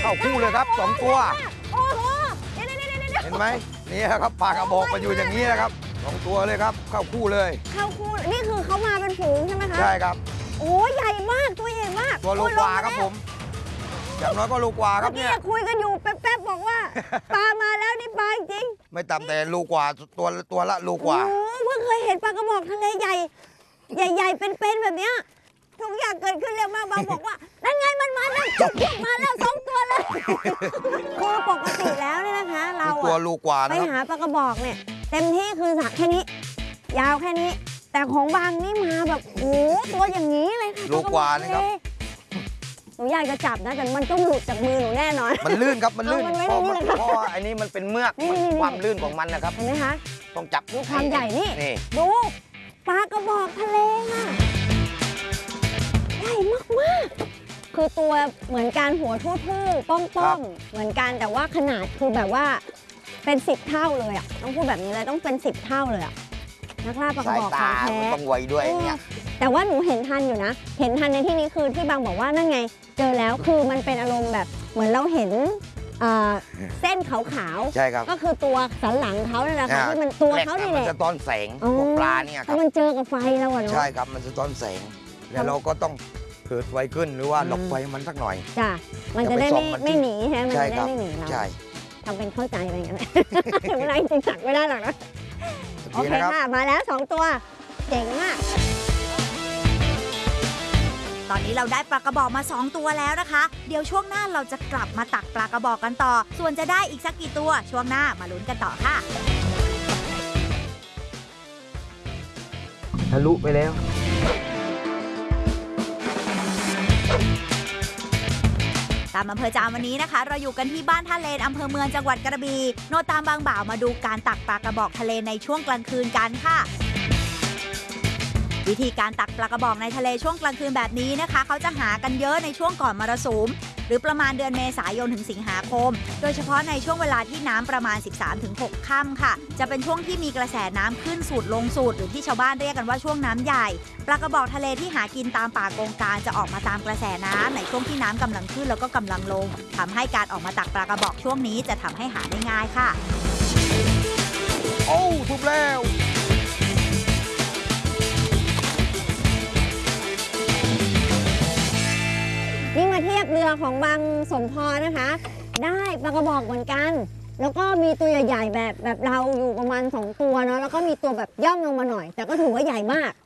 เข้าคู่เลยครับ2 ตัวโอ้โหเห็นไหมนี่ครับปลากระบอกมาอยู่อย่างนี้นะครับ2 ตัวเลยครับเข้าคู่เลยเข้าคู่นี่คือเขามาเป็นฝูงใช่ไหมคะใช่ครับโอ้ใหญ่มากตัวใหญ่มากตัวโลกว่าครับผมอย่างน้อยก็โลกว่าครับเนี่ยคุยกันอยู่แป๊บๆบอกว่าปลามาแล้วนี่ปลาจริงไม่ต่ำแต่โลกว่าตัวละโลกว่าโอ้เพิ่งเคยเห็นปลากระบอกทะเลใหญ่ใหญ่เป็นแบบเนี้ยทุกอย่างเกิดขึ้นเร็วมากบางบอกว่านั่นไงมันมาแล้วจุกมาแล้ว2 ตัวเลยคือปกติแล้วเนี่ยนะคะเราตัวโลกว่าไปหาปลากระบอกเนี่ยเต็มที่คือสระแค่นี้ยาวแค่นี้แต่ของบางนี่มาแบบโอ้ตัวอย่างนี้เลยค่ะโลกว่านี่ครับหนูอยากจะจับนะแต่มันต้องหลุดจากมือหนูแน่นอนมันลื่นครับมันลื่นเพราะว่าอันนี้มันเป็นเมือกความลื่นของมันนะครับเห็นไหมคะต้องจับดูความใหญ่นี่ดูปลากระบอกทะเลค่ะใหญ่มากๆคือตัวเหมือนการหัวทู่ๆป้อมๆเหมือนกันแต่ว่าขนาดคือแบบว่าเป็น10 เท่าเลยอ่ะต้องพูดแบบนี้เลยต้องเป็น10 เท่าเลยอ่ะนักล่าปลากระบอกของแท้ต้องไวด้วยเนี่ยแต่ว่าหนูเห็นทันอยู่นะเห็นทันในที่นี้คือที่บางบอกว่านั่นไงเจอแล้วคือมันเป็นอารมณ์แบบเหมือนเราเห็นเส้นขาวๆใช่ครับก็คือตัวสันหลังเขาเนี่ยแหละค่ะที่มันตัวเขานี่แหละมันจะต้อนแสงพวกปลาเนี่ยครับมันเจอกับไฟแล้วอะเนาะใช่ครับมันจะต้อนแสงแล้วเราก็ต้องเกิดไฟขึ้นหรือว่าหลบไฟมันสักหน่อยจ้ะมันจะได้ไม่หนีใช่ไหมมันจะได้ไม่หนีเราใช่ทำเป็นเข้าใจอะไรอย่างเงี้ยถึงเวลาจริงๆจักไม่ได้หรอกนะโอเคค่ะมาแล้ว2 ตัวเจ๋งมากตอนนี้เราได้ปลากระบอกมา2 ตัวแล้วนะคะเดี๋ยวช่วงหน้าเราจะกลับมาตักปลากระบอกกันต่อส่วนจะได้อีกสักกี่ตัวช่วงหน้ามาลุ้นกันต่อค่ะทะลุไปแล้วตามอำเภอจามวันนี้นะคะเราอยู่กันที่บ้านท่าเลนอำเภอเมืองจังหวัดกระบี่โนตามบางบ่าวมาดูการตักปลากระบอกทะเลในช่วงกลางคืนกันค่ะวิธีการตักปลากระบอกในทะเลช่วงกลางคืนแบบนี้นะคะเขาจะหากันเยอะในช่วงก่อนมรสุมหรือประมาณเดือนเมษายนถึงสิงหาคมโดยเฉพาะในช่วงเวลาที่น้ำประมาณ 13-6 ค่ำค่ะจะเป็นช่วงที่มีกระแสน้ำขึ้นสูดลงสูดหรือที่ชาวบ้านเรียกกันว่าช่วงน้ำใหญ่ปลากระบอกทะเลที่หากินตามป่าโกงกางจะออกมาตามกระแสน้ำในช่วงที่น้ำกำลังขึ้นแล้วก็กำลังลงทำให้การออกมาตักปลากระบอกช่วงนี้จะทำให้หาได้ง่ายค่ะโอ้ทุบแล้วนี่มาเทียบเรือของบางสมพรนะคะได้ปลากระบอกเหมือนกันแล้วก็มีตัวใหญ่ๆแบบเราอยู่ประมาณ2 ตัวเนาะแล้วก็มีตัวแบบย่อมลงมาหน่อยแต่ก็ถือว่าใหญ่มาก